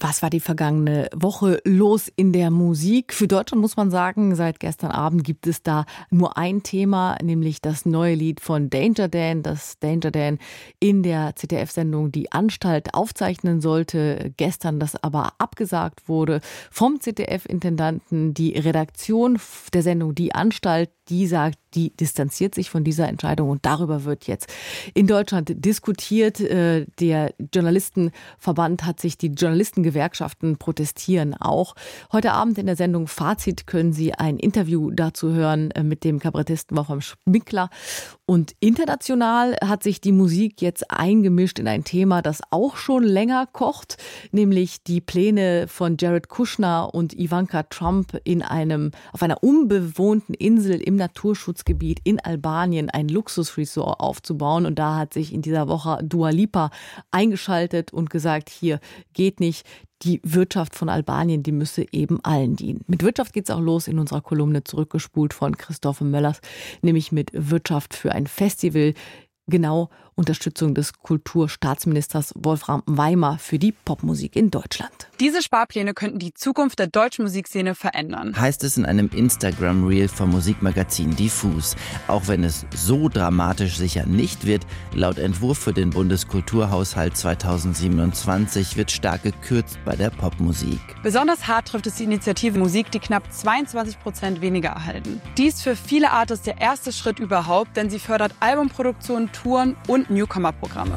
Was war die vergangene Woche los in der Musik? Für Deutschland muss man sagen, seit gestern Abend gibt es da nur ein Thema, nämlich das neue Lied von Danger Dan, das Danger Dan in der ZDF-Sendung Die Anstalt aufzeichnen sollte. Gestern das aber abgesagt wurde vom ZDF-Intendanten. Die Redaktion der Sendung Die Anstalt, die sagt, die distanziert sich von dieser Entscheidung und darüber wird jetzt in Deutschland diskutiert. Der Journalistenverband hat sich, die Journalistengewerkschaften protestieren auch. Heute Abend in der Sendung Fazit können Sie ein Interview dazu hören mit dem Kabarettisten Wolfram Schminkler. Und international hat sich die Musik jetzt eingemischt in ein Thema, das auch schon länger kocht, nämlich die Pläne von Jared Kushner und Ivanka Trump auf einer unbewohnten Insel im Naturschutzgebiet in Albanien ein Luxusresort aufzubauen. Und da hat sich in dieser Woche Dua Lipa eingeschaltet und gesagt, hier geht nicht. Die Wirtschaft von Albanien, die müsse eben allen dienen. Mit Wirtschaft geht's auch los in unserer Kolumne zurückgespult von Christophe Möllers, nämlich mit Wirtschaft für ein Festival. Genau Unterstützung des Kulturstaatsministers Wolfram Weimar für die Popmusik in Deutschland. Diese Sparpläne könnten die Zukunft der deutschen Musikszene verändern. Heißt es in einem Instagram-Reel vom Musikmagazin Diffus. Auch wenn es so dramatisch sicher nicht wird, laut Entwurf für den Bundeskulturhaushalt 2027 wird stark gekürzt bei der Popmusik. Besonders hart trifft es die Initiative Musik, die knapp 22% weniger erhalten. Dies für viele Artists der erste Schritt überhaupt, denn sie fördert Albumproduktionen, Touren und Newcomer-Programme.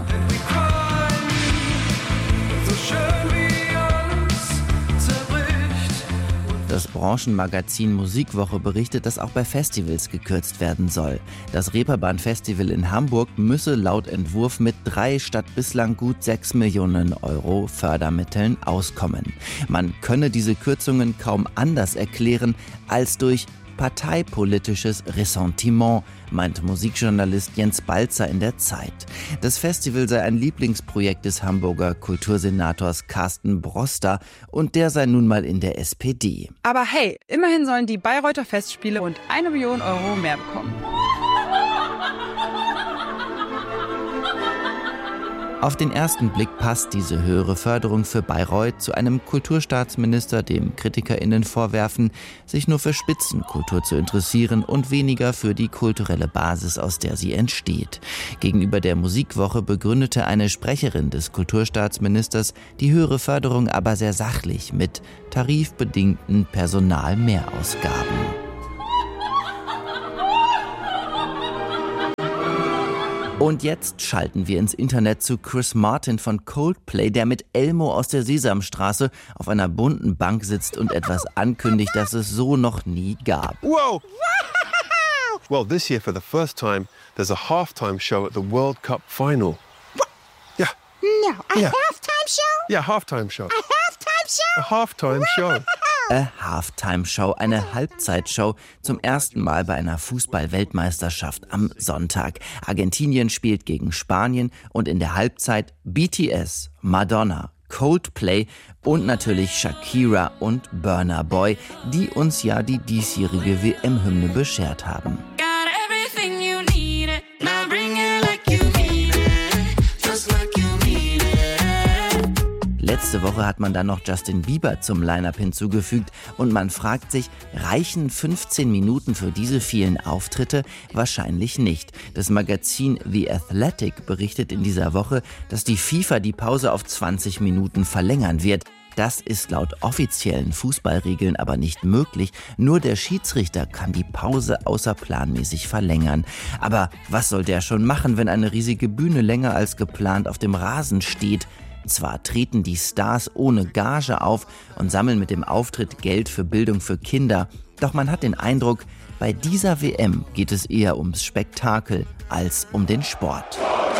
Das Branchenmagazin Musikwoche berichtet, dass auch bei Festivals gekürzt werden soll. Das Reeperbahn-Festival in Hamburg müsse laut Entwurf mit 3 statt bislang gut 6 Millionen Euro Fördermitteln auskommen. Man könne diese Kürzungen kaum anders erklären als durch parteipolitisches Ressentiment, meint Musikjournalist Jens Balzer in der Zeit. Das Festival sei ein Lieblingsprojekt des Hamburger Kultursenators Carsten Broster und der sei nun mal in der SPD. Aber hey, immerhin sollen die Bayreuther Festspiele rund 1 Million Euro mehr bekommen. Auf den ersten Blick passt diese höhere Förderung für Bayreuth zu einem Kulturstaatsminister, dem KritikerInnen vorwerfen, sich nur für Spitzenkultur zu interessieren und weniger für die kulturelle Basis, aus der sie entsteht. Gegenüber der Musikwoche begründete eine Sprecherin des Kulturstaatsministers die höhere Förderung aber sehr sachlich mit tarifbedingten Personalmehrausgaben. Und jetzt schalten wir ins Internet zu Chris Martin von Coldplay, der mit Elmo aus der Sesamstraße auf einer bunten Bank sitzt und etwas ankündigt, das es so noch nie gab. Whoa! Well, this year for the first time, there's a halftime show at the World Cup final. Yeah. No, a Yeah. halftime show? Yeah, halftime show. A halftime show? A halftime show. A Halftime-Show, eine Halbzeitshow zum ersten Mal bei einer Fußball-Weltmeisterschaft am Sonntag. Argentinien spielt gegen Spanien und in der Halbzeit BTS, Madonna, Coldplay und natürlich Shakira und Burna Boy, die uns ja die diesjährige WM-Hymne beschert haben. Letzte Woche hat man dann noch Justin Bieber zum Line-Up hinzugefügt und man fragt sich, reichen 15 Minuten für diese vielen Auftritte? Wahrscheinlich nicht. Das Magazin The Athletic berichtet in dieser Woche, dass die FIFA die Pause auf 20 Minuten verlängern wird. Das ist laut offiziellen Fußballregeln aber nicht möglich. Nur der Schiedsrichter kann die Pause außerplanmäßig verlängern. Aber was soll der schon machen, wenn eine riesige Bühne länger als geplant auf dem Rasen steht? Zwar treten die Stars ohne Gage auf und sammeln mit dem Auftritt Geld für Bildung für Kinder, doch man hat den Eindruck, bei dieser WM geht es eher ums Spektakel als um den Sport.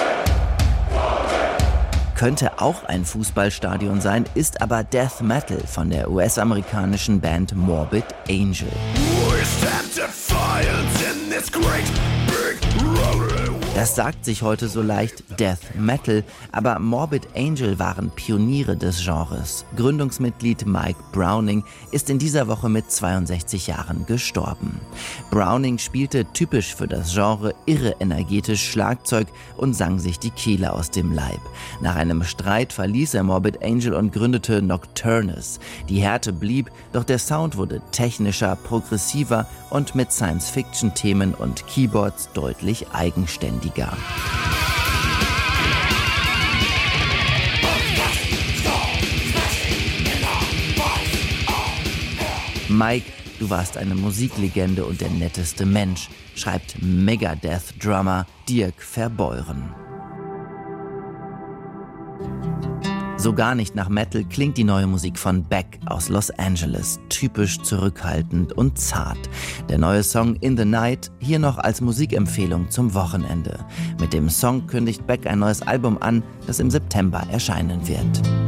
Könnte auch ein Fußballstadion sein, ist aber Death Metal von der US-amerikanischen Band Morbid Angel. Das sagt sich heute so leicht Death Metal, aber Morbid Angel waren Pioniere des Genres. Gründungsmitglied Mike Browning ist in dieser Woche mit 62 Jahren gestorben. Browning spielte typisch für das Genre irre energetisch Schlagzeug und sang sich die Kehle aus dem Leib. Nach einem Streit verließ er Morbid Angel und gründete Nocturnus. Die Härte blieb, doch der Sound wurde technischer, progressiver und mit Science-Fiction-Themen und Keyboards deutlich eigenständiger. Mike, du warst eine Musiklegende und der netteste Mensch, schreibt Megadeth-Drummer Dirk Verbeuren. So gar nicht nach Metal klingt die neue Musik von Beck aus Los Angeles, typisch zurückhaltend und zart. Der neue Song In the Night hier noch als Musikempfehlung zum Wochenende. Mit dem Song kündigt Beck ein neues Album an, das im September erscheinen wird.